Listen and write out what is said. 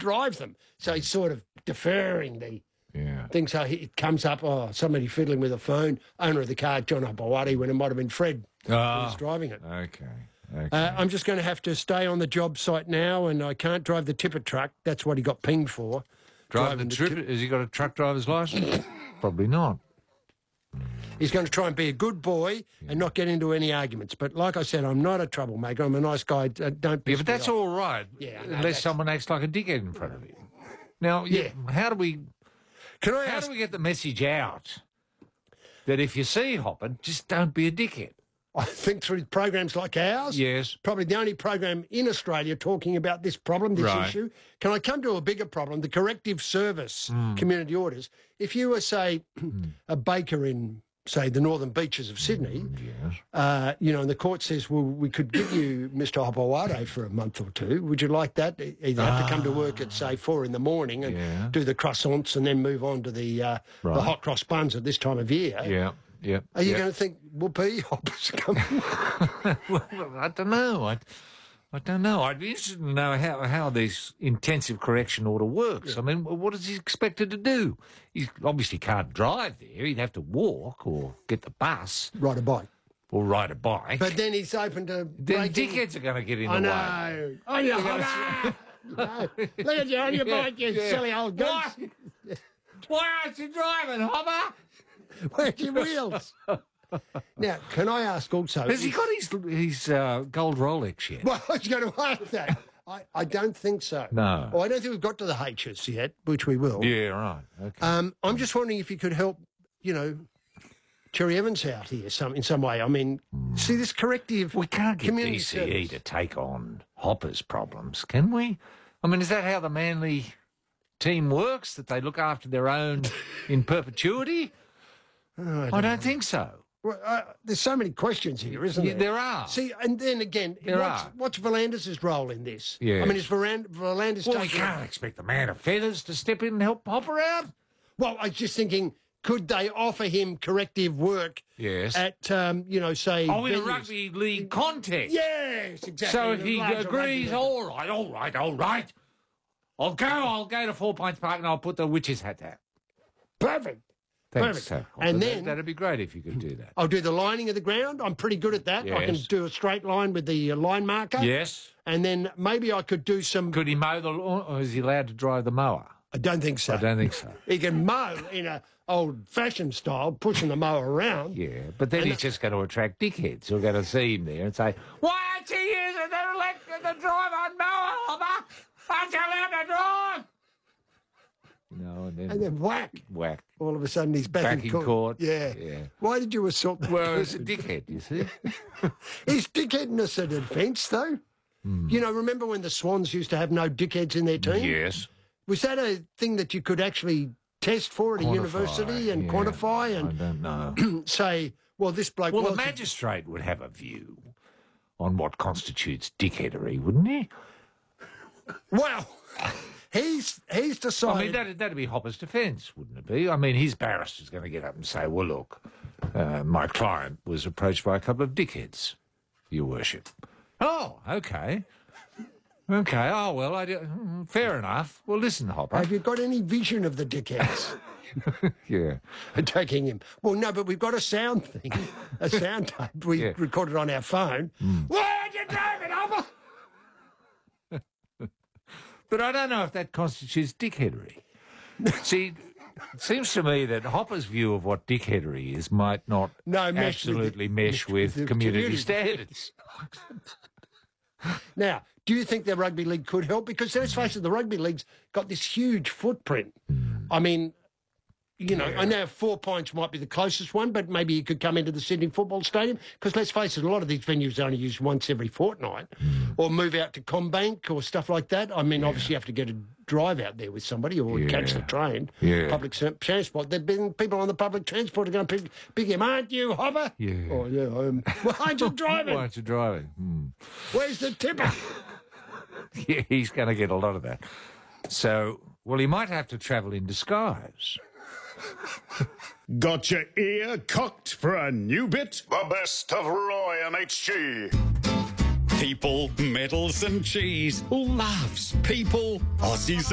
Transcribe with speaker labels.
Speaker 1: drive them. So he's sort of deferring the thing. So it comes up, somebody fiddling with a phone, owner of the car, John Hopewadi, when it might have been Fred who was driving it.
Speaker 2: Okay.
Speaker 1: I'm just going to have to stay on the job site now, and I can't drive the tipper truck. That's what he got pinged for.
Speaker 2: Drive the trip? Has he got a truck driver's licence? Probably not.
Speaker 1: He's going to try and be a good boy and not get into any arguments. But like I said, I'm not a troublemaker. I'm a nice guy. Don't piss
Speaker 2: but that's
Speaker 1: me off.
Speaker 2: all right.
Speaker 1: Yeah,
Speaker 2: unless someone acts like a dickhead in front of you. Now, how do we get the message out that if you see Hopper, just don't be a dickhead?
Speaker 1: I think through programs like ours.
Speaker 2: Yes.
Speaker 1: Probably the only program in Australia talking about this problem, this issue. Can I come to a bigger problem? The corrective service community orders. If you were, say, a baker in, say, the northern beaches of Sydney, and the court says, well, we could give you Mr. Hopewadi for a month or two. Would you like that? Either have to come to work at, say, 4 in the morning and do the croissants and then move on to the hot cross buns at this time of year.
Speaker 2: Yeah.
Speaker 1: Are you going to think, whoopee, Hopper's coming?
Speaker 2: Well, I don't know. I don't know. I'd be interested to know how this intensive correction order works. Yeah. I mean, what is he expected to do? He obviously can't drive there. He'd have to walk or get the bus.
Speaker 1: Ride a bike.
Speaker 2: Or ride a bike.
Speaker 1: But then he's open to
Speaker 2: Then dickheads are going to get in the way.
Speaker 1: I know. No. Look at you on your bike, you silly old goose.
Speaker 2: Why aren't you driving, Hopper?
Speaker 1: Where's your wheels? Now, can I ask also...
Speaker 2: Has he got his gold Rolex yet?
Speaker 1: Well, I was going to ask that. I don't think so.
Speaker 2: No.
Speaker 1: Well, I don't think we've got to the H's yet, which we will.
Speaker 2: Yeah, right. Okay.
Speaker 1: I'm just wondering if you could help, Cherry Evans out here in some way. I mean, see this corrective...
Speaker 2: We can't get
Speaker 1: community
Speaker 2: DCE
Speaker 1: service
Speaker 2: to take on Hopper's problems, can we? I mean, is that how the Manly team works, that they look after their own in perpetuity? I don't think so.
Speaker 1: Well, there's so many questions here, isn't there?
Speaker 2: There are.
Speaker 1: See, and then again, what's Volandis' role in this?
Speaker 2: Yes.
Speaker 1: I mean, is Volandis...
Speaker 2: Well, we can't expect the man of feathers to step in and help Hopper out.
Speaker 1: Well, I was just thinking, could they offer him corrective work at, say...
Speaker 2: Oh, in a rugby league context.
Speaker 1: Yes, exactly.
Speaker 2: So if he agrees, all right. I'll go to 4 Points Park and I'll put the witch's hat down.
Speaker 1: Perfect.
Speaker 2: Thanks,
Speaker 1: and then
Speaker 2: that'd be great if you could do that.
Speaker 1: I'll do the lining of the ground. I'm pretty good at that.
Speaker 2: Yes.
Speaker 1: I can do a straight line with the line marker.
Speaker 2: Yes.
Speaker 1: And then maybe I could do some...
Speaker 2: Could he mow the lawn, or is he allowed to drive the mower?
Speaker 1: I don't think so.
Speaker 2: I don't think so.
Speaker 1: He can mow in a old-fashioned style, pushing the mower around.
Speaker 2: Yeah, but then he's just going to attract dickheads who are going to see him there and say, "Why aren't you using the drive-on mower, Hopper? Aren't you allowed to drive?"
Speaker 1: And then whack. All of a sudden he's back in court. Yeah. Why did you assault that
Speaker 2: Well,
Speaker 1: person?
Speaker 2: it's a dickhead, you see.
Speaker 1: Is dickheadness a defence, though? Remember when the Swans used to have no dickheads in their team?
Speaker 2: Yes.
Speaker 1: Was that a thing that you could actually test for at a university and quantify and...
Speaker 2: I don't know.
Speaker 1: Say, well, this bloke...
Speaker 2: Well, the magistrate would have a view on what constitutes dickheadery, wouldn't he?
Speaker 1: Well... He's decided...
Speaker 2: I mean, that'd be Hopper's defence, wouldn't it be? I mean, his barrister's going to get up and say, well, look, my client was approached by a couple of dickheads, Your Worship. Oh, okay. Okay, fair enough. Well, listen, Hopper.
Speaker 1: Have you got any vision of the dickheads?
Speaker 2: Yeah.
Speaker 1: Attacking him. Well, no, but we've got a sound thing, a sound tape. We recorded on our phone. Why aren't you driving, Hopper?
Speaker 2: But I don't know if that constitutes dickheadery. See, it seems to me that Hopper's view of what dickheadery is might not mesh with community standards.
Speaker 1: Now, do you think the rugby league could help? Because let's face it, the rugby league's got this huge footprint. I mean, I know 4 Points might be the closest one, but maybe you could come into the Sydney Football Stadium, because let's face it, a lot of these venues are only used once every fortnight, or move out to Combank or stuff like that. I mean, obviously you have to get a drive out there with somebody or catch the train, public transport. There've been people on the public transport who are going to pick him, aren't you, Hopper?
Speaker 2: Yeah.
Speaker 1: Oh, yeah, I am. Well, aren't you driving?
Speaker 2: Why aren't you driving?
Speaker 1: Where's the tipper?
Speaker 2: Yeah, he's going to get a lot of that. So, well, he might have to travel in disguise.
Speaker 3: Got your ear cocked for a new bit?
Speaker 4: The best of Roy and HG.
Speaker 3: People, metals and cheese. Laughs, people, Aussies